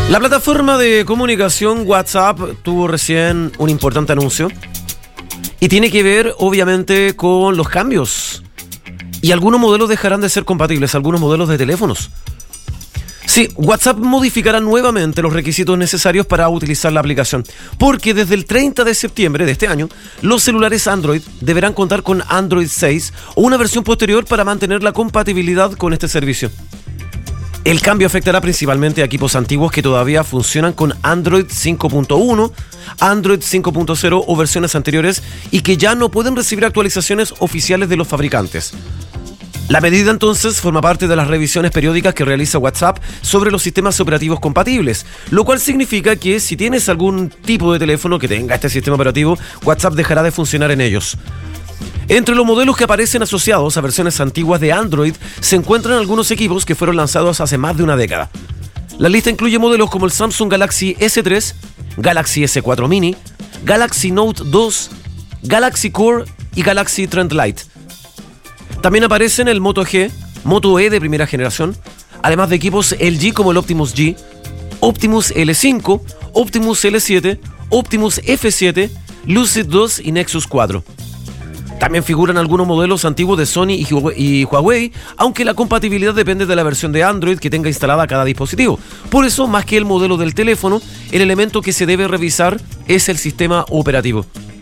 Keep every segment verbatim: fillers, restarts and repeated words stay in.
La plataforma de comunicación WhatsApp tuvo recién un importante anuncio y tiene que ver obviamente con los cambios. Y algunos modelos dejarán de ser compatibles, algunos modelos de teléfonos. Sí, WhatsApp modificará nuevamente los requisitos necesarios para utilizar la aplicación, porque desde el treinta de septiembre de este año, los celulares Android deberán contar con Android seis o una versión posterior para mantener la compatibilidad con este servicio. El cambio afectará principalmente a equipos antiguos que todavía funcionan con Android cinco punto uno, Android cinco punto cero o versiones anteriores y que ya no pueden recibir actualizaciones oficiales de los fabricantes. La medida entonces forma parte de las revisiones periódicas que realiza WhatsApp sobre los sistemas operativos compatibles, lo cual significa que si tienes algún tipo de teléfono que tenga este sistema operativo, WhatsApp dejará de funcionar en ellos. Entre los modelos que aparecen asociados a versiones antiguas de Android se encuentran algunos equipos que fueron lanzados hace más de una década. La lista incluye modelos como el Samsung Galaxy ese tres, Galaxy ese cuatro Mini, Galaxy Note dos, Galaxy Core y Galaxy Trend Lite. También aparecen el Moto G, Moto E de primera generación, además de equipos L G como el Optimus G, Optimus L cinco, Optimus L siete, Optimus F siete, Lucid dos y Nexus cuatro. También figuran algunos modelos antiguos de Sony y Huawei, aunque la compatibilidad depende de la versión de Android que tenga instalada cada dispositivo. Por eso, más que el modelo del teléfono, el elemento que se debe revisar es el sistema operativo.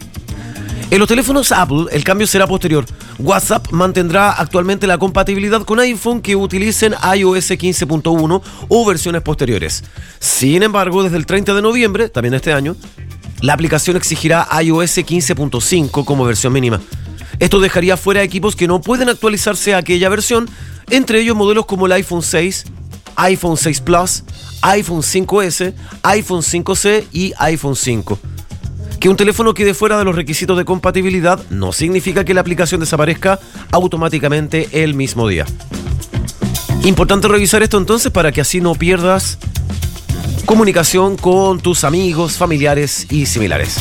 En los teléfonos Apple, el cambio será posterior. WhatsApp mantendrá actualmente la compatibilidad con iPhone que utilicen iOS quince punto uno o versiones posteriores. Sin embargo, desde el treinta de noviembre, también de este año, la aplicación exigirá iOS quince punto cinco como versión mínima. Esto dejaría fuera equipos que no pueden actualizarse a aquella versión, entre ellos modelos como el iPhone seis, iPhone seis Plus, iPhone cinco ese, iPhone cinco ce y iPhone cinco. Que un teléfono quede fuera de los requisitos de compatibilidad no significa que la aplicación desaparezca automáticamente el mismo día. Importante revisar esto entonces para que así no pierdas comunicación con tus amigos, familiares y similares.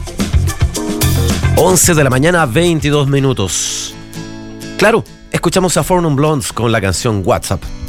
once de la mañana, veintidós minutos. Claro, escuchamos a Four Non Blondes con la canción WhatsApp.